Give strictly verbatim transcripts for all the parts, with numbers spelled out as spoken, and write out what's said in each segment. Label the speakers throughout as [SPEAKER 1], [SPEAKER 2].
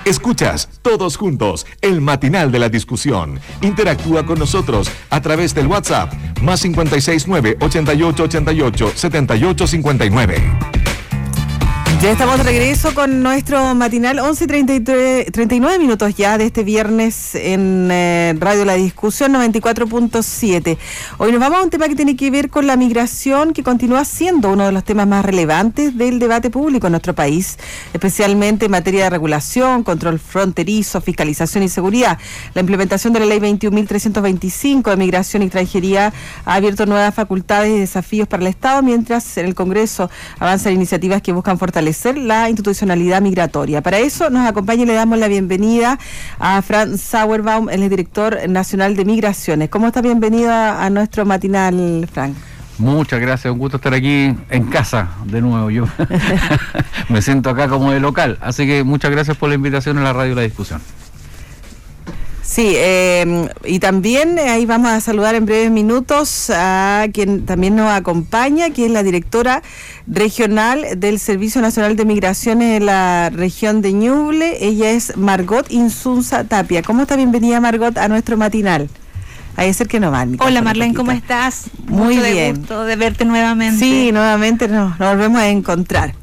[SPEAKER 1] Escuchas Todos Juntos, el matinal de la discusión. Interactúa con nosotros a través del WhatsApp más cinco seis nueve, ocho ocho ocho ocho, siete ocho cinco nueve.
[SPEAKER 2] Ya estamos de regreso con nuestro matinal, once treinta y nueve minutos ya de este viernes en eh, Radio La Discusión noventa y cuatro punto siete. Hoy nos vamos a un tema que tiene que ver con la migración, que continúa siendo uno de los temas más relevantes del debate público en nuestro país, especialmente en materia de regulación, control fronterizo, fiscalización y seguridad. La implementación de la Ley veintiún mil trescientos veinticinco de Migración y Extranjería ha abierto nuevas facultades y desafíos para el Estado, mientras en el Congreso avanzan iniciativas que buscan fortalecer la institucionalidad migratoria. Para eso nos acompaña y le damos la bienvenida a Franz Sauerbaum, el director nacional de Migraciones. ¿Cómo está? Bienvenido a, a nuestro matinal, Frank.
[SPEAKER 3] Muchas gracias, un gusto estar aquí en casa de nuevo. Yo me siento acá como de local, así que muchas gracias por la invitación a la Radio La Discusión.
[SPEAKER 2] Sí, eh, y también eh, ahí vamos a saludar en breves minutos a quien también nos acompaña, que es la directora regional del Servicio Nacional de Migraciones en la región de Ñuble. Ella es Margot Insunza Tapia. ¿Cómo está? Bienvenida, Margot, a nuestro matinal. Ahí es el que no va.
[SPEAKER 4] Hola, Marlene, ¿cómo estás?
[SPEAKER 2] Muy
[SPEAKER 4] Mucho
[SPEAKER 2] bien.
[SPEAKER 4] De gusto de verte nuevamente.
[SPEAKER 2] Sí, nuevamente nos, nos volvemos a encontrar.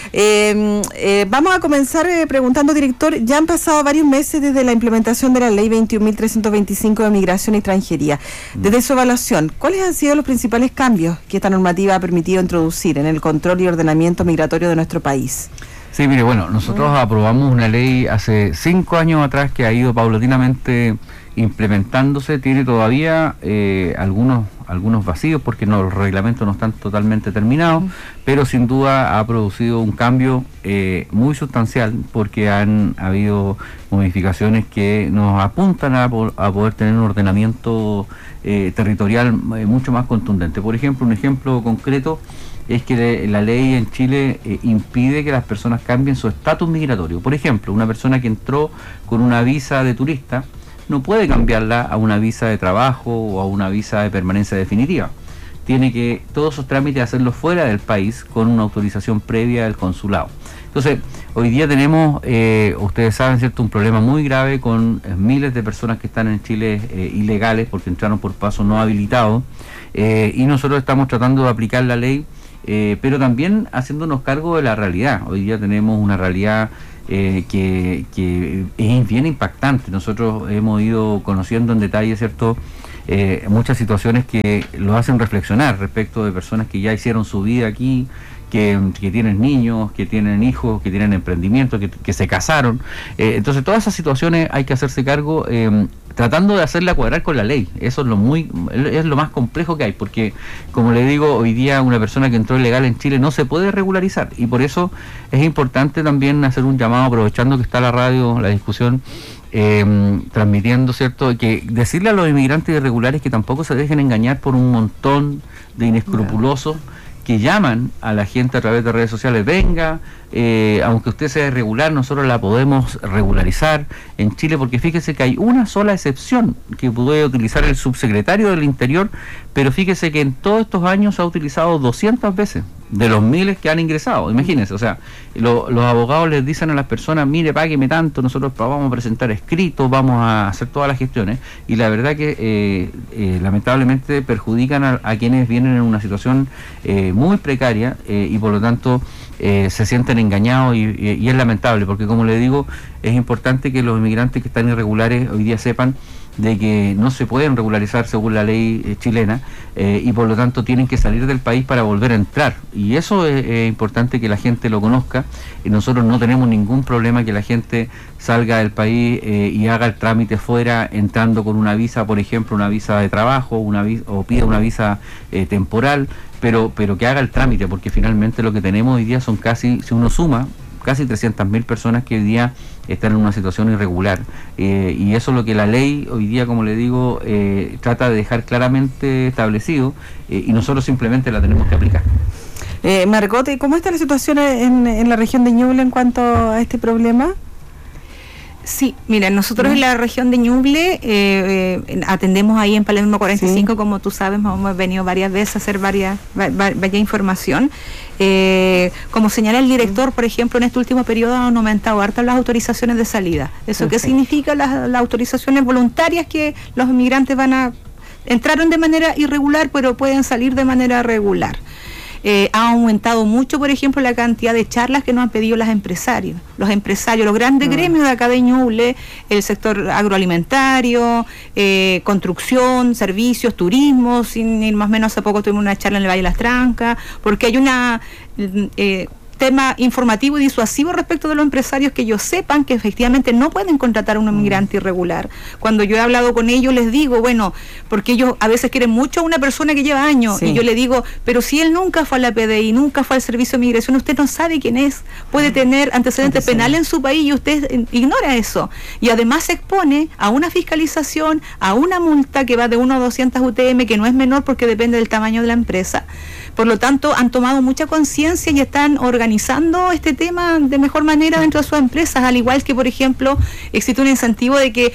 [SPEAKER 2] Eh, eh, vamos a comenzar eh, preguntando, director, ya han pasado varios meses desde la implementación de la Ley veintiún mil trescientos veinticinco de Migración y Extranjería. Desde su evaluación, ¿cuáles han sido los principales cambios que esta normativa ha permitido introducir en el control y ordenamiento migratorio de nuestro país?
[SPEAKER 3] Sí, mire, bueno, nosotros aprobamos una ley hace cinco años atrás que ha ido paulatinamente implementándose, tiene todavía eh, algunos algunos vacíos porque no, los reglamentos no están totalmente terminados, uh-huh. pero sin duda ha producido un cambio eh, muy sustancial porque han habido modificaciones que nos apuntan a, a poder tener un ordenamiento eh, territorial eh, mucho más contundente. Por ejemplo, un ejemplo concreto es que la ley en Chile eh, impide que las personas cambien su estatus migratorio. Por ejemplo, una persona que entró con una visa de turista no puede cambiarla a una visa de trabajo o a una visa de permanencia definitiva. Tiene que todos esos trámites hacerlos fuera del país con una autorización previa del consulado. Entonces, hoy día tenemos, eh, ustedes saben, ¿cierto?, un problema muy grave con eh, miles de personas que están en Chile eh, ilegales porque entraron por paso no habilitado eh, y nosotros estamos tratando de aplicar la ley, eh, pero también haciéndonos cargo de la realidad. Hoy día tenemos una realidad Eh, que, que es bien impactante. Nosotros hemos ido conociendo en detalle, ¿cierto?, eh, muchas situaciones que lo hacen reflexionar respecto de personas que ya hicieron su vida aquí, que, que tienen niños, que tienen hijos, que tienen emprendimiento, que, que se casaron. Eh, entonces todas esas situaciones hay que hacerse cargo eh, tratando de hacerla cuadrar con la ley. Eso es lo muy es lo más complejo que hay, porque como le digo, hoy día una persona que entró ilegal en Chile no se puede regularizar, y por eso es importante también hacer un llamado, aprovechando que está la radio, la discusión, eh, transmitiendo, ¿cierto?, que decirle a los inmigrantes irregulares que tampoco se dejen engañar por un montón de inescrupulosos que llaman a la gente a través de redes sociales. Venga, eh, aunque usted sea irregular, nosotros la podemos regularizar en Chile, porque fíjese que hay una sola excepción que puede utilizar el subsecretario del Interior, pero fíjese que en todos estos años se ha utilizado doscientas veces de los miles que han ingresado. Imagínense, o sea, lo, los abogados les dicen a las personas, mire, págueme tanto, nosotros vamos a presentar escritos, vamos a hacer todas las gestiones, y la verdad que eh, eh, lamentablemente perjudican a, a quienes vienen en una situación eh, muy precaria eh, y por lo tanto eh, se sienten engañados y, y, y es lamentable, porque como le digo, es importante que los inmigrantes que están irregulares hoy día sepan de que no se pueden regularizar según la ley eh, chilena eh, y por lo tanto tienen que salir del país para volver a entrar, y eso es, es importante que la gente lo conozca. Y nosotros no tenemos ningún problema que la gente salga del país eh, y haga el trámite fuera, entrando con una visa, por ejemplo, una visa de trabajo, una visa, o pida una visa eh, temporal, pero, pero que haga el trámite, porque finalmente lo que tenemos hoy día son casi, si uno suma, casi trescientas mil personas que hoy día están en una situación irregular, eh, y eso es lo que la ley hoy día, como le digo, eh, trata de dejar claramente establecido, eh, y nosotros simplemente la tenemos que aplicar.
[SPEAKER 2] Eh, Margot, ¿cómo está la situación en, en la región de Ñuble en cuanto a este problema?
[SPEAKER 4] Sí, mira, nosotros en la región de Ñuble eh, eh, atendemos ahí en Palermo cuarenta y cinco, sí. Como tú sabes, hemos venido varias veces a hacer varias, va, varias información. Eh, como señala el director, por ejemplo, en este último periodo han aumentado harto las autorizaciones de salida. ¿Eso qué significa? Las, las autorizaciones voluntarias que los inmigrantes van a... entraron de manera irregular, pero pueden salir de manera regular. Eh, ha aumentado mucho, por ejemplo, la cantidad de charlas que nos han pedido los empresarios. Los empresarios, los grandes mm. gremios de acá de Ñuble, el sector agroalimentario, eh, construcción, servicios, turismo, sin ir más o menos, hace poco tuvimos una charla en el Valle de las Trancas, porque hay una... Eh, tema informativo y disuasivo respecto de los empresarios, que ellos sepan que efectivamente no pueden contratar a un inmigrante irregular. Cuando yo he hablado con ellos les digo, bueno, porque ellos a veces quieren mucho a una persona que lleva años, sí. y yo le digo, pero si él nunca fue a la P D I, nunca fue al Servicio de Migración, usted no sabe quién es, puede tener antecedentes penales en su país y usted ignora eso, y además se expone a una fiscalización, a una multa que va de uno a doscientas U T M, que no es menor porque depende del tamaño de la empresa. Por lo tanto, han tomado mucha conciencia y están organizando este tema de mejor manera dentro de sus empresas, al igual que, por ejemplo, existe un incentivo de que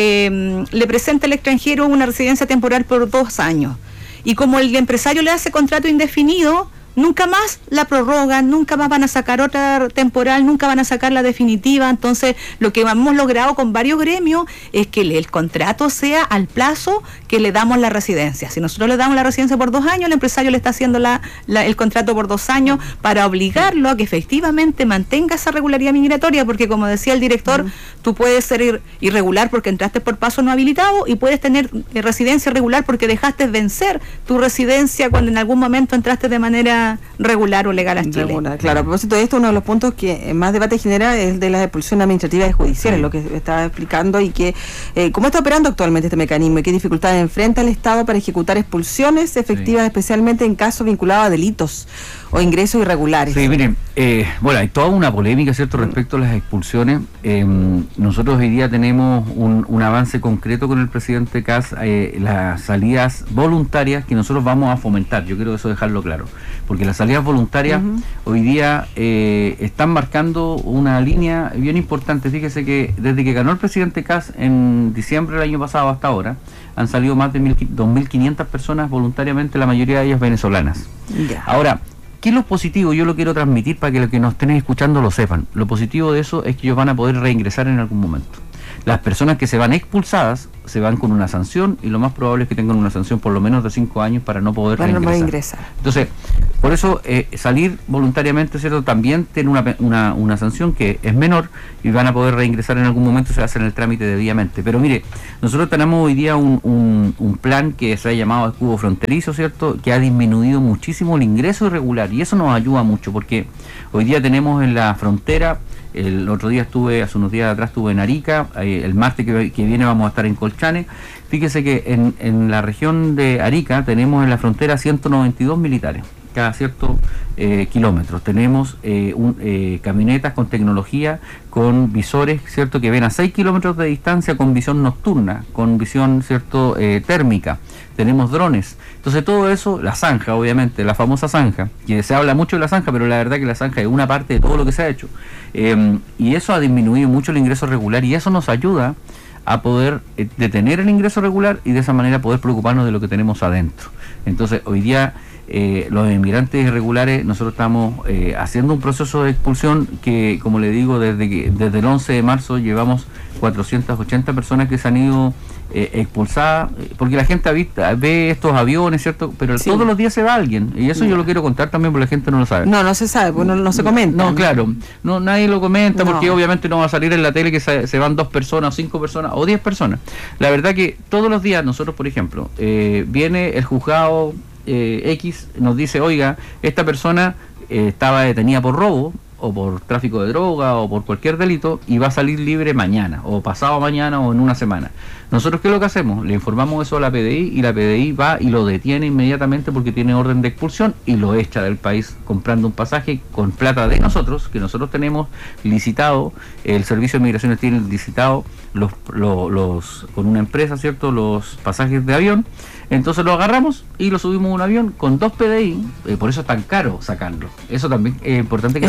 [SPEAKER 4] eh, le presente al extranjero una residencia temporal por dos años. Y como el empresario le hace contrato indefinido, nunca más la prorrogan, nunca más van a sacar otra temporal, nunca van a sacar la definitiva. Entonces, lo que hemos logrado con varios gremios es que el contrato sea al plazo que le damos la residencia. Si nosotros le damos la residencia por dos años, el empresario le está haciendo la, la, el contrato por dos años para obligarlo a que efectivamente mantenga esa regularidad migratoria, porque como decía el director, uh-huh. tú puedes ser ir, irregular porque entraste por paso no habilitado y puedes tener eh, residencia regular porque dejaste vencer tu residencia cuando en algún momento entraste de manera regular o legal a Chile. Regular,
[SPEAKER 2] claro, a propósito de esto, uno de los puntos que más debate genera es el de las expulsiones administrativas y judiciales, sí. lo que estaba explicando, y que eh, cómo está operando actualmente este mecanismo y qué dificultades enfrenta el Estado para ejecutar expulsiones efectivas, sí. especialmente en casos vinculados a delitos o ingresos irregulares.
[SPEAKER 3] Sí, miren, eh, bueno, hay toda una polémica, ¿cierto?, respecto a las expulsiones. Eh, nosotros hoy día tenemos un, un avance concreto con el presidente Kast, eh, las salidas voluntarias que nosotros vamos a fomentar, yo quiero eso dejarlo claro, porque las salidas voluntarias uh-huh. hoy día eh, están marcando una línea bien importante. Fíjese que desde que ganó el presidente Kast en diciembre del año pasado hasta ahora, han salido más de dos mil quinientas personas voluntariamente, la mayoría de ellas venezolanas. Yeah. Ahora, ¿qué es lo positivo? Yo lo quiero transmitir para que los que nos estén escuchando lo sepan. Lo positivo de eso es que ellos van a poder reingresar en algún momento. Las personas que se van expulsadas se van con una sanción, y lo más probable es que tengan una sanción por lo menos de cinco años para no poder
[SPEAKER 2] para
[SPEAKER 3] reingresar.
[SPEAKER 2] No ingresar.
[SPEAKER 3] Entonces, por eso eh, salir voluntariamente, ¿cierto?, también tiene una, una, una sanción que es menor y van a poder reingresar en algún momento, se hace el trámite debidamente. Pero mire, nosotros tenemos hoy día un, un, un plan que se ha llamado escudo fronterizo, ¿cierto?, que ha disminuido muchísimo el ingreso irregular, y eso nos ayuda mucho porque hoy día tenemos en la frontera. El otro día estuve, hace unos días atrás estuve en Arica, eh, el martes que, que viene vamos a estar en Colchane. Fíjese que en, en la región de Arica tenemos en la frontera ciento noventa y dos militares cada ciertos eh, kilómetros. Tenemos eh, un, eh, camionetas con tecnología, con visores, cierto, que ven a seis kilómetros de distancia, con visión nocturna, con visión, cierto, eh, térmica. Tenemos drones. Entonces todo eso, la zanja, obviamente, la famosa zanja, que se habla mucho de la zanja, pero la verdad que la zanja es una parte de todo lo que se ha hecho. Eh, y eso ha disminuido mucho el ingreso regular, y eso nos ayuda a poder eh, detener el ingreso regular y de esa manera poder preocuparnos de lo que tenemos adentro. Entonces hoy día eh, los inmigrantes irregulares, nosotros estamos eh, haciendo un proceso de expulsión que, como le digo, desde que desde el once de marzo llevamos cuatrocientas ochenta personas que se han ido eh, expulsadas, porque la gente avista, ve estos aviones, ¿cierto? Pero sí. todos los días se va alguien, y eso no. yo lo quiero contar también porque la gente no lo sabe.
[SPEAKER 2] No, no se sabe, pues no, no se comenta.
[SPEAKER 3] No, claro, no, nadie lo comenta no. porque obviamente no va a salir en la tele que se, se van dos personas, cinco personas o diez personas. La verdad que todos los días nosotros, por ejemplo, eh, viene el juzgado eh, X, nos dice, oiga, esta persona eh, estaba detenida por robo, o por tráfico de droga, o por cualquier delito, y va a salir libre mañana, o pasado mañana, o en una semana. Nosotros, ¿qué es lo que hacemos? Le informamos eso a la P D I, y la P D I va y lo detiene inmediatamente porque tiene orden de expulsión, y lo echa del país comprando un pasaje con plata de nosotros, que nosotros tenemos licitado, el Servicio de Migraciones tiene licitado los, los, los con una empresa, ¿cierto?, los pasajes de avión. Entonces lo agarramos y lo subimos a un avión con dos P D I, eh, por eso es tan caro sacarlo. Eso también es importante que
[SPEAKER 2] eso
[SPEAKER 3] la
[SPEAKER 2] lo
[SPEAKER 3] gente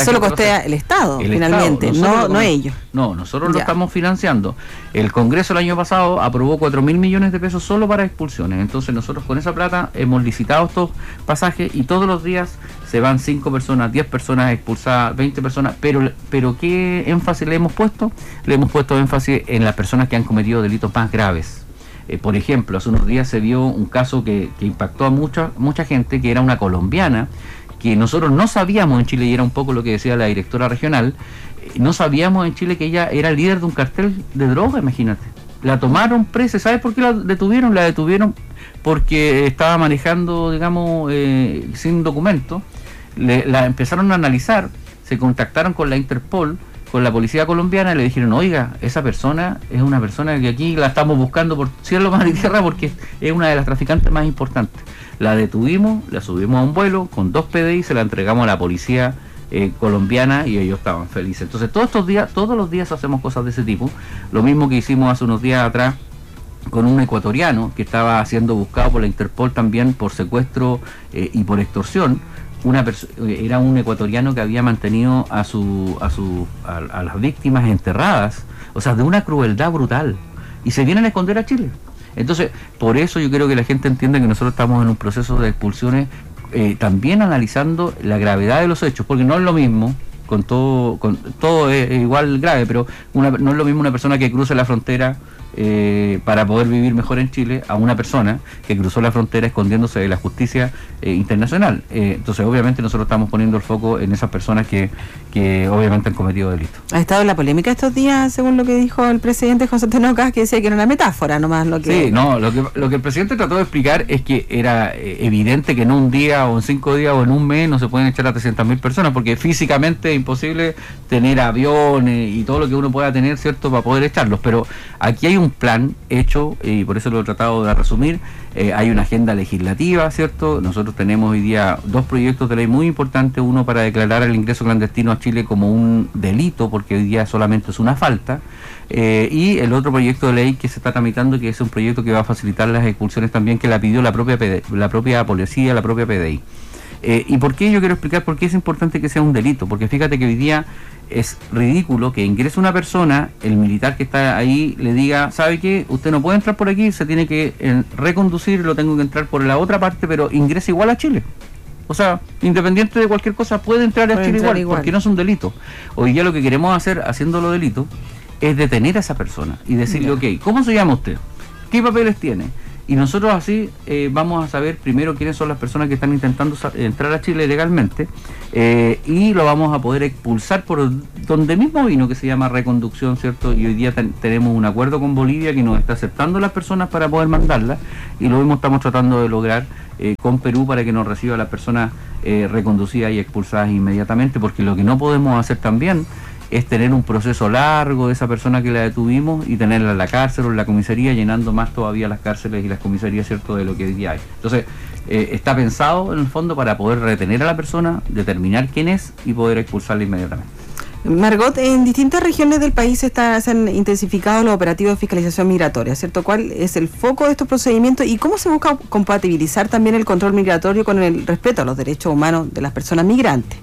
[SPEAKER 2] usted el Estado,
[SPEAKER 3] el
[SPEAKER 2] finalmente,
[SPEAKER 3] Estado.
[SPEAKER 2] no, no ellos.
[SPEAKER 3] No, nosotros lo
[SPEAKER 2] Ya.
[SPEAKER 3] estamos financiando. El Congreso el año pasado aprobó cuatro mil millones de pesos solo para expulsiones. Entonces nosotros con esa plata hemos licitado estos pasajes y todos los días se van cinco personas, diez personas expulsadas, veinte personas. Pero, pero ¿qué énfasis le hemos puesto? Le hemos puesto énfasis en las personas que han cometido delitos más graves. Eh, por ejemplo, hace unos días se vio un caso que, que impactó a mucha, mucha gente, que era una colombiana, que nosotros no sabíamos en Chile, y era un poco lo que decía la directora regional, eh, no sabíamos en Chile que ella era líder de un cartel de droga, imagínate. La tomaron presa. ¿Sabes por qué la detuvieron? La detuvieron porque estaba manejando, digamos, eh, sin documento. Le, la empezaron a analizar, se contactaron con la Interpol, con la policía colombiana, y le dijeron, oiga, esa persona es una persona que aquí la estamos buscando por cielo, mar y tierra porque es una de las traficantes más importantes. La detuvimos, la subimos a un vuelo con dos P D I, se la entregamos a la policía eh, colombiana y ellos estaban felices. Entonces todos estos días, todos los días hacemos cosas de ese tipo. Lo mismo que hicimos hace unos días atrás con un ecuatoriano que estaba siendo buscado por la Interpol también por secuestro eh, y por extorsión. Una era un ecuatoriano que había mantenido a su a su a, a las víctimas enterradas, o sea, de una crueldad brutal, y se vienen a esconder a Chile. Entonces, por eso yo creo que la gente entiende que nosotros estamos en un proceso de expulsiones, eh, también analizando la gravedad de los hechos, porque no es lo mismo, con todo con todo es, es igual grave, pero una, no es lo mismo una persona que cruce la frontera Eh, para poder vivir mejor en Chile a una persona que cruzó la frontera escondiéndose de la justicia eh, internacional. Eh, entonces obviamente nosotros estamos poniendo el foco en esas personas que, que obviamente han cometido delitos.
[SPEAKER 2] Ha estado en la polémica estos días, según lo que dijo el presidente José Tenocas, que decía que era una metáfora nomás lo que...
[SPEAKER 3] Sí, no, lo que, lo que el presidente trató de explicar es que era eh, evidente que en un día o en cinco días o en un mes no se pueden echar a trescientas mil personas, porque físicamente es imposible tener aviones y todo lo que uno pueda tener, ¿cierto?, para poder echarlos, pero aquí hay un un plan hecho, y por eso lo he tratado de resumir. Eh, hay una agenda legislativa, ¿cierto? Nosotros tenemos hoy día dos proyectos de ley muy importantes, uno para declarar el ingreso clandestino a Chile como un delito, porque hoy día solamente es una falta, eh, y el otro proyecto de ley que se está tramitando, que es un proyecto que va a facilitar las expulsiones también, que la pidió la propia P D I, la propia policía, la propia P D I. Eh, ¿Y por qué? Yo quiero explicar por qué es importante que sea un delito, porque fíjate que hoy día es ridículo que ingrese una persona, el militar que está ahí le diga, ¿sabe qué? Usted no puede entrar por aquí, se tiene que eh, reconducir, lo tengo que entrar por la otra parte, pero ingresa igual a Chile. O sea, independiente de cualquier cosa, puede entrar a
[SPEAKER 2] puede
[SPEAKER 3] Chile
[SPEAKER 2] entrar
[SPEAKER 3] igual,
[SPEAKER 2] igual,
[SPEAKER 3] porque no es un delito. Hoy día lo que queremos hacer, haciéndolo delito, es detener a esa persona y decirle, yeah. ok, ¿cómo se llama usted? ¿Qué papeles tiene? Y nosotros así eh, vamos a saber primero quiénes son las personas que están intentando entrar a Chile legalmente, eh, y lo vamos a poder expulsar por donde mismo vino, que se llama reconducción, ¿cierto? Y hoy día ten, tenemos un acuerdo con Bolivia que nos está aceptando las personas para poder mandarlas, y lo mismo estamos tratando de lograr eh, con Perú para que nos reciba las personas eh, reconducidas y expulsadas inmediatamente, porque lo que no podemos hacer también es tener un proceso largo de esa persona que la detuvimos y tenerla en la cárcel o en la comisaría, llenando más todavía las cárceles y las comisarías, ¿cierto?, de lo que hoy día hay. Entonces, eh, está pensado en el fondo para poder retener a la persona, determinar quién es y poder expulsarla inmediatamente.
[SPEAKER 2] Margot, en distintas regiones del país está, se han intensificado los operativos de fiscalización migratoria, ¿cierto? ¿Cuál es el foco de estos procedimientos y cómo se busca compatibilizar también el control migratorio con el respeto a los derechos humanos de las personas migrantes?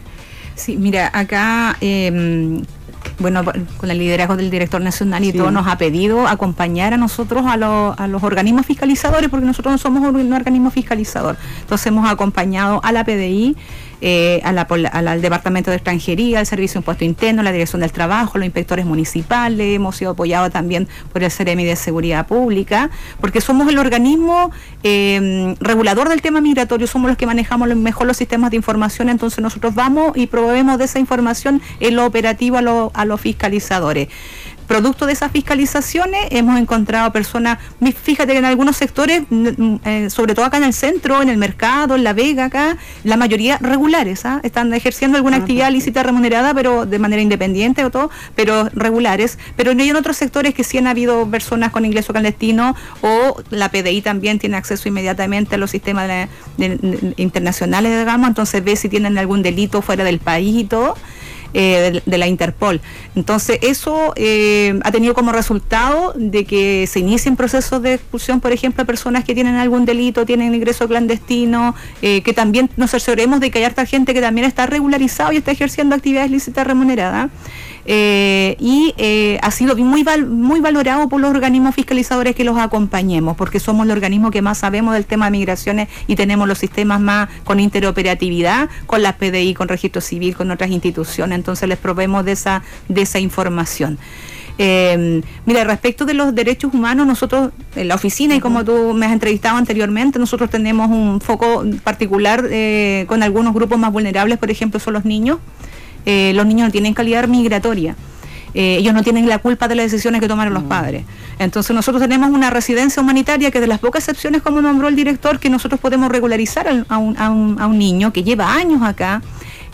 [SPEAKER 4] Sí, mira, acá, eh, bueno, con el liderazgo del director nacional y sí. todo, nos ha pedido acompañar a nosotros, a, lo, a los organismos fiscalizadores, porque nosotros no somos un organismo fiscalizador. Entonces hemos acompañado a la P D I, eh, a la, a la, al Departamento de Extranjería, al Servicio de Impuesto Interno, la Dirección del Trabajo, los inspectores municipales, hemos sido apoyados también por el CEREMI de Seguridad Pública, porque somos el organismo eh, regulador del tema migratorio, somos los que manejamos mejor los sistemas de información, entonces nosotros vamos y proveemos de esa información en lo operativo a, lo, a los fiscalizadores. Producto de esas fiscalizaciones hemos encontrado personas, fíjate que en algunos sectores, eh, sobre todo acá en el centro, en el mercado, en La Vega, acá, la mayoría regulares, ¿eh? Están ejerciendo alguna uh-huh. actividad lícita remunerada, pero de manera independiente o todo, pero regulares. Pero no hay en otros sectores que sí han habido personas con ingreso clandestino, o la P D I también tiene acceso inmediatamente a los sistemas de, de, de, internacionales, digamos, entonces ve si tienen algún delito fuera del país y todo. eh, de, de la Interpol. Entonces eso eh, ha tenido como resultado de que se inicien procesos de expulsión, por ejemplo, a personas que tienen algún delito, tienen ingreso clandestino, eh, que también nos aseguremos de que hay harta gente que también está regularizado y está ejerciendo actividades lícitas remuneradas. Eh, y eh, ha sido muy val, muy valorado por los organismos fiscalizadores que los acompañemos, porque somos el organismo que más sabemos del tema de migraciones y tenemos los sistemas más con interoperatividad con las P D I, con registro civil, con otras instituciones, entonces les proveemos de esa, de esa información. Eh, mira, respecto de los derechos humanos, nosotros en la oficina, y como tú me has entrevistado anteriormente, nosotros tenemos un foco particular eh, con algunos grupos más vulnerables, por ejemplo, son los niños. Eh, los niños no tienen calidad migratoria, eh, ellos no tienen la culpa de las decisiones que tomaron los padres. Entonces nosotros tenemos una residencia humanitaria que, de las pocas excepciones, como nombró el director, que nosotros podemos regularizar a un, a un, a un niño que lleva años acá,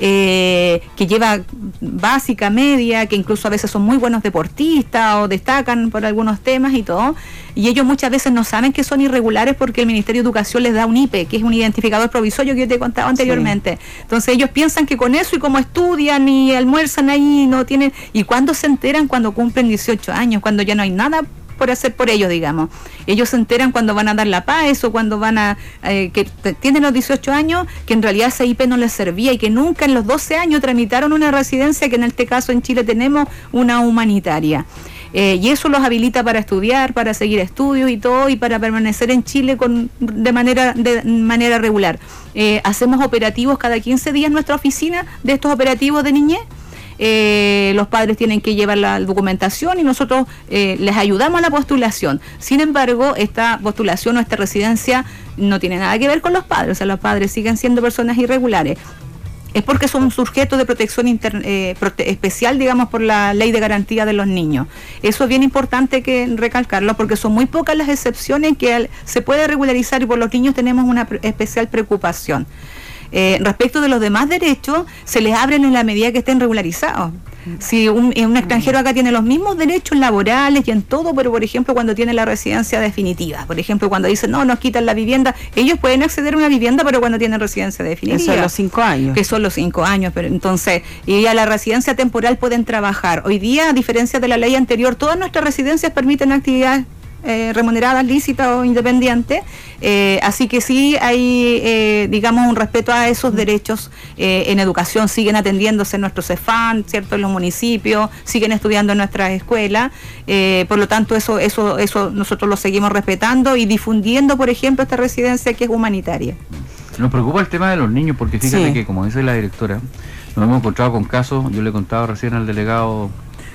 [SPEAKER 4] Eh, que lleva básica, media, que incluso a veces son muy buenos deportistas o destacan por algunos temas y todo, y ellos muchas veces no saben que son irregulares porque el Ministerio de Educación les da un I P E, que es un identificador provisorio que yo te he contado anteriormente. Sí. Entonces ellos piensan que con eso, y como estudian y almuerzan ahí, no tienen, y cuando se enteran, cuando cumplen dieciocho años, cuando ya no hay nada por hacer por ellos, digamos. Ellos se enteran cuando van a dar la paz o cuando van a, eh, que tienen los dieciocho años, que en realidad ese I P E no les servía y que nunca en los doce años tramitaron una residencia, que en este caso en Chile tenemos una humanitaria. Eh, y eso los habilita para estudiar, para seguir estudios y todo, y para permanecer en Chile con, de manera de manera regular. Eh, hacemos operativos cada quince días en nuestra oficina de estos operativos de niñez. Eh, los padres tienen que llevar la documentación y nosotros eh, les ayudamos a la postulación. Sin embargo, esta postulación o esta residencia no tiene nada que ver con los padres, o sea, los padres siguen siendo personas irregulares. Es porque son sujetos de protección inter, eh, prote especial, digamos, por la Ley de Garantía de los Niños. Eso es bien importante que recalcarlo, porque son muy pocas las excepciones que al, se puede regularizar, y por los niños tenemos una pre especial preocupación. Eh, respecto de los demás derechos, se les abren en la medida que estén regularizados. Si un, un extranjero acá tiene los mismos derechos laborales y en todo, pero por ejemplo cuando tiene la residencia definitiva, por ejemplo cuando dicen no, nos quitan la vivienda, ellos pueden acceder a una vivienda, pero cuando tienen residencia definitiva.
[SPEAKER 2] Eso son los cinco años.
[SPEAKER 4] Que son los cinco años, pero entonces, y a la residencia temporal pueden trabajar. Hoy día, a diferencia de la ley anterior, todas nuestras residencias permiten actividades Eh, remuneradas, lícitas o independientes, eh, así que sí hay, eh, digamos, un respeto a esos derechos. Eh, en educación siguen atendiéndose en nuestros C E F A N, ¿cierto?, en los municipios, siguen estudiando en nuestras escuelas, eh, por lo tanto eso, eso, eso nosotros lo seguimos respetando y difundiendo, por ejemplo, esta residencia que es humanitaria.
[SPEAKER 3] Nos preocupa el tema de los niños, porque fíjate
[SPEAKER 2] sí.
[SPEAKER 3] que, como dice la directora, nos hemos encontrado con casos. Yo le contaba recién al delegado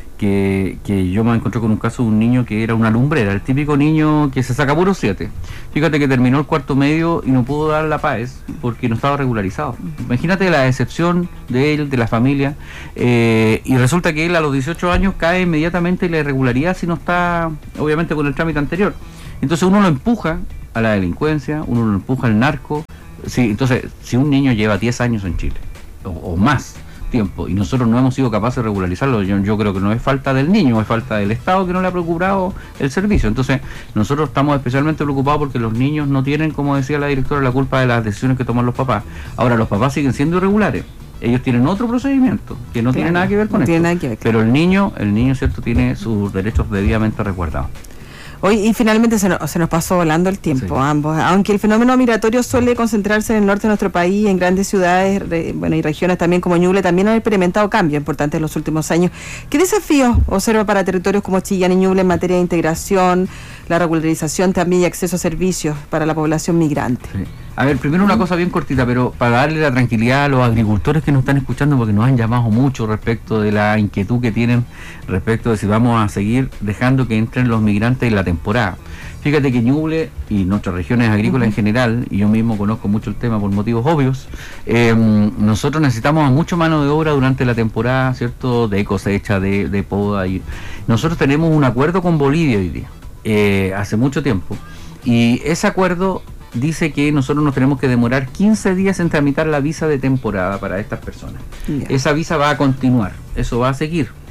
[SPEAKER 3] Que, que yo me encontré con un caso de un niño que era una lumbrera, el típico niño que se saca puro siete. Fíjate que terminó el cuarto medio y no pudo dar la paz porque no estaba regularizado. Imagínate la decepción de él, de la familia, eh, y resulta que él a los dieciocho años cae inmediatamente en la irregularidad si no está, obviamente, con el trámite anterior. Entonces uno lo empuja a la delincuencia, uno lo empuja al narco. Sí, entonces, si un niño lleva diez años en Chile, o, o más tiempo, y nosotros no hemos sido capaces de regularizarlo, yo, yo creo que no es falta del niño, es falta del Estado que no le ha procurado el servicio. Entonces nosotros estamos especialmente preocupados porque los niños no tienen, como decía la directora, la culpa de las decisiones que toman los papás. Ahora, los papás siguen siendo irregulares, ellos tienen otro procedimiento que no claro, tiene nada que ver con no esto, tiene nada que ver, claro. Pero el niño, el niño, cierto, tiene sus derechos debidamente resguardados.
[SPEAKER 2] Hoy, y finalmente se nos, se nos pasó volando el tiempo, sí. ambos. Aunque el fenómeno migratorio suele concentrarse en el norte de nuestro país, en grandes ciudades, re, bueno, y regiones también como Ñuble, también han experimentado cambios importantes en los últimos años. ¿Qué desafíos observa para territorios como Chillán y Ñuble en materia de integración, la regularización también y acceso a servicios para la población migrante?
[SPEAKER 3] Sí. A ver, primero una cosa bien cortita, pero para darle la tranquilidad a los agricultores que nos están escuchando, porque nos han llamado mucho respecto de la inquietud que tienen respecto de si vamos a seguir dejando que entren los migrantes en la temporada. Fíjate que Ñuble y nuestras regiones agrícolas uh-huh. en general, y yo mismo conozco mucho el tema por motivos obvios, eh, nosotros necesitamos mucho mano de obra durante la temporada, ¿cierto?, de cosecha, de, de poda. Y nosotros tenemos un acuerdo con Bolivia hoy día, eh, hace mucho tiempo, y ese acuerdo dice que nosotros nos tenemos que demorar quince días en tramitar la visa de temporada para estas personas. Yeah. Esa visa va a continuar, eso va a seguir.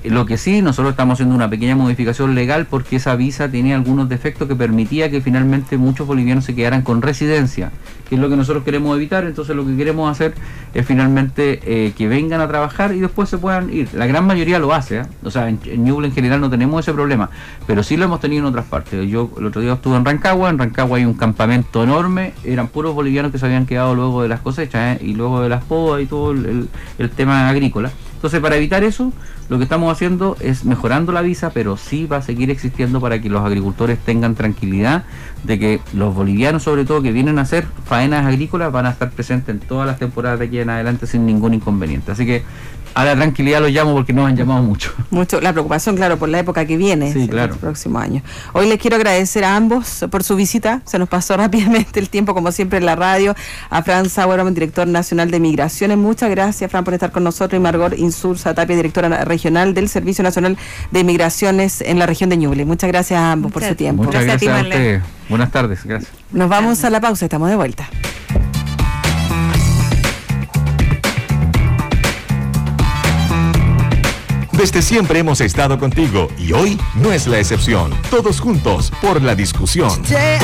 [SPEAKER 3] lo que sí, nosotros estamos haciendo una pequeña modificación legal porque esa visa tenía algunos defectos que permitía que finalmente muchos bolivianos se quedaran con residencia, que es lo que nosotros queremos evitar. Entonces lo que queremos hacer es finalmente eh, que vengan a trabajar y después se puedan ir. La gran mayoría lo hace, ¿eh? O sea, en, en Ñuble en general no tenemos ese problema, pero sí lo hemos tenido en otras partes. Yo el otro día estuve en Rancagua, en Rancagua hay un campamento enorme, eran puros bolivianos que se habían quedado luego de las cosechas, ¿eh? Y luego de las podas y todo el, el, el tema agrícola. Entonces, para evitar eso, lo que estamos haciendo es mejorando la visa, pero sí va a seguir existiendo para que los agricultores tengan tranquilidad de que los bolivianos, sobre todo, que vienen a hacer faenas agrícolas, van a estar presentes en todas las temporadas de aquí en adelante sin ningún inconveniente. Así que a la tranquilidad los llamo porque nos han llamado mucho.
[SPEAKER 2] Mucho, la preocupación, claro, por la época que viene,
[SPEAKER 3] sí, claro,
[SPEAKER 2] el próximo año. Hoy les quiero agradecer a ambos por su visita, se nos pasó rápidamente el tiempo, como siempre en la radio. A Fran Sauerman, director nacional de Migraciones, muchas gracias, Fran, por estar con nosotros, y Margot Insulza Tapia, directora regional del Servicio Nacional de Migraciones en la región de Ñuble. Muchas gracias a ambos por su tiempo.
[SPEAKER 3] Muchas gracias,
[SPEAKER 4] gracias
[SPEAKER 3] a, a ustedes. Buenas tardes, gracias.
[SPEAKER 2] Nos vamos a la pausa, estamos de vuelta.
[SPEAKER 1] Desde siempre hemos estado contigo y hoy no es la excepción. Todos juntos por la discusión.